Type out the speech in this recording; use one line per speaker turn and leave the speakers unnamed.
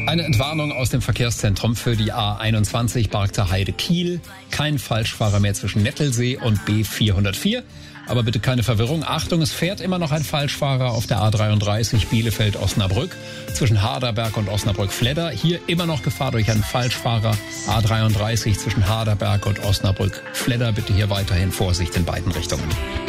Eine Entwarnung aus dem Verkehrszentrum für die A21 Barkter Heide-Kiel. Kein Falschfahrer mehr zwischen Nettelsee und B404. Aber bitte keine Verwirrung. Achtung, es fährt immer noch ein Falschfahrer auf der A33 Bielefeld-Osnabrück zwischen Harderberg und Osnabrück-Fledder. Hier immer noch Gefahr durch einen Falschfahrer. A33 zwischen Harderberg und Osnabrück-Fledder. Bitte hier weiterhin Vorsicht in beiden Richtungen.